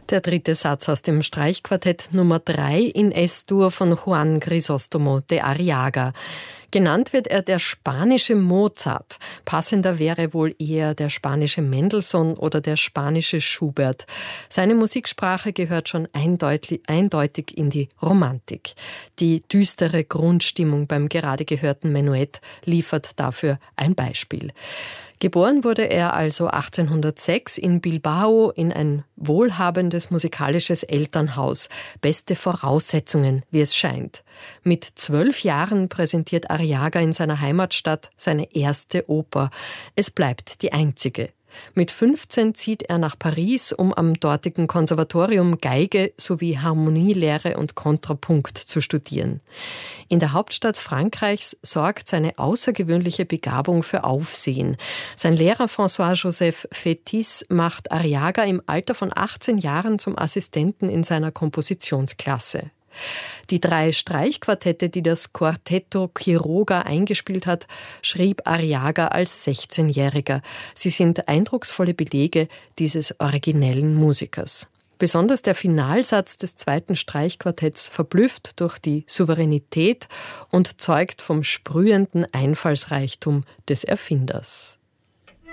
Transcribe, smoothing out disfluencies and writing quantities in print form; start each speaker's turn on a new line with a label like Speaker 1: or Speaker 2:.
Speaker 1: Der dritte Satz aus dem Streichquartett Nummer 3 in S-Dur von Juan Crisóstomo de Arriaga. Genannt wird er der spanische Mozart. Passender wäre wohl eher der spanische Mendelssohn oder der spanische Schubert. Seine Musiksprache gehört schon eindeutig in die Romantik. Die düstere Grundstimmung beim gerade gehörten Menuett liefert dafür ein Beispiel. Geboren wurde er also 1806 in Bilbao in ein wohlhabendes musikalisches Elternhaus. Beste Voraussetzungen, wie es scheint. Mit 12 Jahren präsentiert Arriaga in seiner Heimatstadt seine erste Oper. Es bleibt die einzige. Mit 15 zieht er nach Paris, um am dortigen Konservatorium Geige sowie Harmonielehre und Kontrapunkt zu studieren. In der Hauptstadt Frankreichs sorgt seine außergewöhnliche Begabung für Aufsehen. Sein Lehrer François-Joseph Fétis macht Arriaga im Alter von 18 Jahren zum Assistenten in seiner Kompositionsklasse. Die 3 Streichquartette, die das Quartetto Quiroga eingespielt hat, schrieb Arriaga als 16-Jähriger. Sie sind eindrucksvolle Belege dieses originellen Musikers. Besonders der Finalsatz des 2. Streichquartetts verblüfft durch die Souveränität und zeugt vom sprühenden Einfallsreichtum des Erfinders.